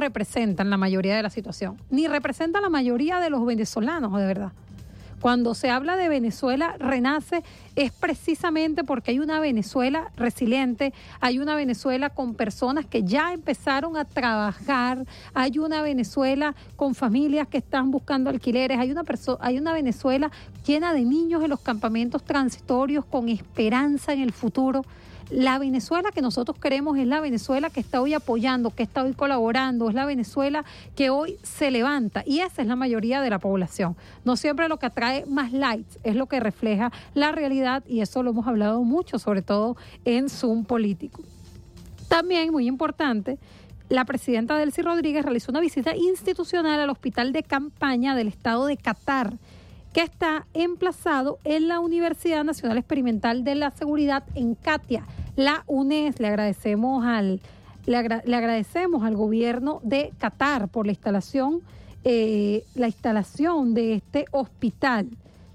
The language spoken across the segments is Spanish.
representan la mayoría de la situación, ni representan la mayoría de los venezolanos, de verdad. Cuando se habla de Venezuela renace es precisamente porque hay una Venezuela resiliente, hay una Venezuela con personas que ya empezaron a trabajar, hay una Venezuela con familias que están buscando alquileres, hay una Venezuela llena de niños en los campamentos transitorios con esperanza en el futuro. La Venezuela que nosotros queremos es la Venezuela que está hoy apoyando, que está hoy colaborando, es la Venezuela que hoy se levanta, y esa es la mayoría de la población. No siempre lo que atrae más likes es lo que refleja la realidad, y eso lo hemos hablado mucho, sobre todo en Zoom Político. También, muy importante, la presidenta Delcy Rodríguez realizó una visita institucional al hospital de campaña del estado de Qatar, que está emplazado en la Universidad Nacional Experimental de la Seguridad en Katia, la UNES. Le agradecemos al gobierno de Qatar por la instalación de este hospital,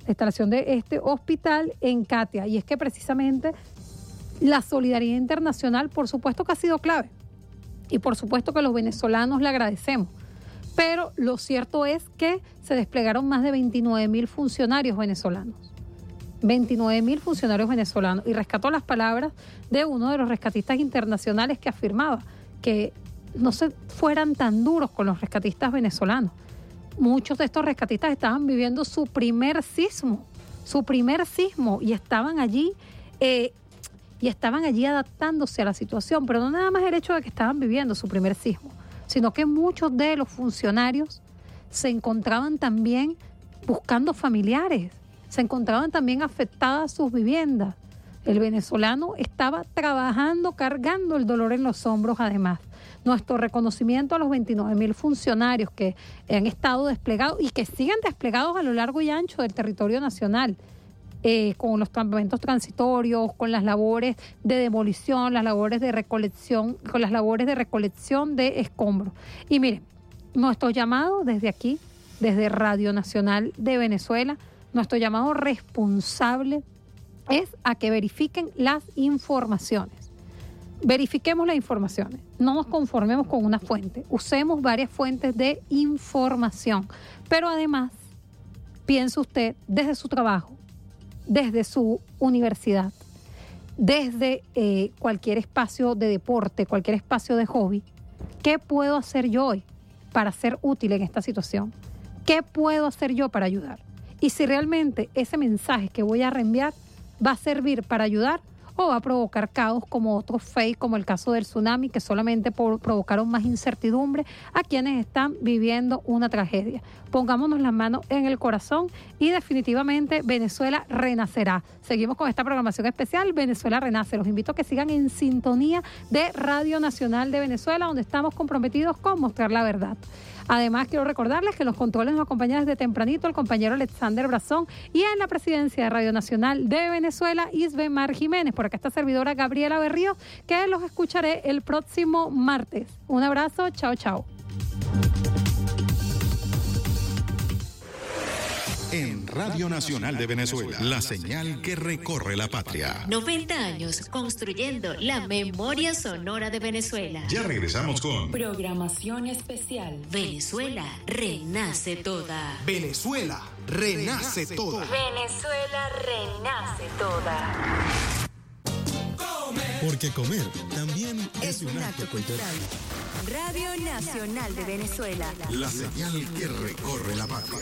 en Katia. Y es que precisamente la solidaridad internacional, por supuesto que ha sido clave, y por supuesto que los venezolanos le agradecemos. Pero lo cierto es que se desplegaron más de 29.000 funcionarios venezolanos. 29.000 funcionarios venezolanos. Y rescató las palabras de uno de los rescatistas internacionales que afirmaba que no se fueran tan duros con los rescatistas venezolanos. Muchos de estos rescatistas estaban viviendo su primer sismo, y estaban allí adaptándose a la situación. Pero no nada más el hecho de que estaban viviendo su primer sismo, sino que muchos de los funcionarios se encontraban también buscando familiares, se encontraban también afectadas sus viviendas. El venezolano estaba trabajando, cargando el dolor en los hombros además. Nuestro reconocimiento a los 29.000 funcionarios que han estado desplegados y que siguen desplegados a lo largo y ancho del territorio nacional, con los campamentos transitorios, con las labores de demolición, las labores de recolección, de escombros. Y miren, nuestro llamado desde aquí, desde Radio Nacional de Venezuela, nuestro llamado responsable es a que verifiquen las informaciones. Verifiquemos las informaciones, no nos conformemos con una fuente, usemos varias fuentes de información, pero además, piense usted desde su trabajo, desde su universidad, desde cualquier espacio de deporte, cualquier espacio de hobby. ¿Qué puedo hacer yo hoy para ser útil en esta situación? ¿Qué puedo hacer yo para ayudar? Y si realmente ese mensaje que voy a reenviar va a servir para ayudar o va a provocar caos como otros fake, como el caso del tsunami, que solamente provocaron más incertidumbre a quienes están viviendo una tragedia. Pongámonos las manos en el corazón y definitivamente Venezuela renacerá. Seguimos con esta programación especial, Venezuela Renace. Los invito a que sigan en sintonía de Radio Nacional de Venezuela, donde estamos comprometidos con mostrar la verdad. Además, quiero recordarles que los controles nos acompañan desde tempranito el compañero Alexander Brazón, y en la presidencia de Radio Nacional de Venezuela, Isbemar Jiménez. Por acá está servidora Gabriela Berrío, que los escucharé el próximo martes. Un abrazo, chao, chao. En Radio Nacional de Venezuela, la señal que recorre la patria. 90 años construyendo la memoria sonora de Venezuela. Ya regresamos con programación especial. Venezuela renace toda. Venezuela renace toda. Venezuela renace toda. Porque comer también es un acto cultural. Radio Nacional de Venezuela. La señal que recorre la patria.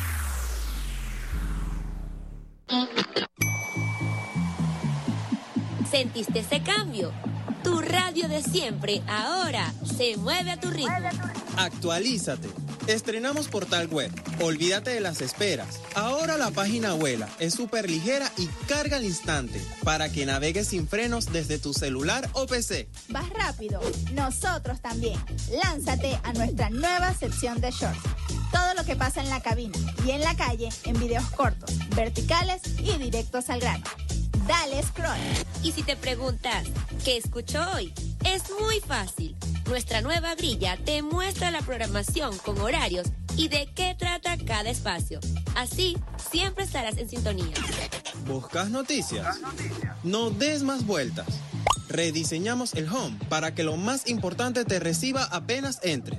¿Sentiste ese cambio? Tu radio de siempre ahora se mueve a tu ritmo. Actualízate. Estrenamos portal web. Olvídate de las esperas. Ahora la página vuela, es súper ligera y carga al instante para que navegues sin frenos desde tu celular o PC. ¿Vas rápido? Nosotros también. Lánzate a nuestra nueva sección de shorts. Todo lo que pasa en la cabina y en la calle en videos cortos, verticales y directos al grano. Dale scroll. Y si te preguntas, ¿qué escucho hoy? Es muy fácil. Nuestra nueva grilla te muestra la programación con horarios y de qué trata cada espacio. Así, siempre estarás en sintonía. ¿Buscas noticias? No des más vueltas. Rediseñamos el home para que lo más importante te reciba apenas entres.